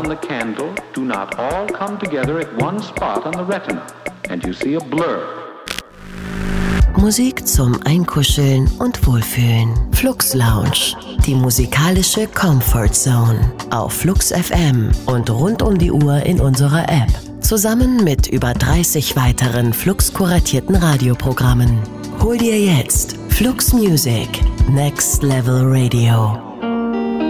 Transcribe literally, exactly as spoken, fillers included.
on the candle do not all come together at one spot on the retina, and you see a blur. Musik zum Einkuscheln und Wohlfühlen. Flux Lounge, die musikalische Comfort Zone. Auf Flux F M und rund um die Uhr in unserer App. Zusammen mit über dreißig weiteren Flux-kuratierten Radioprogrammen. Hol dir jetzt Flux Music, Next Level Radio.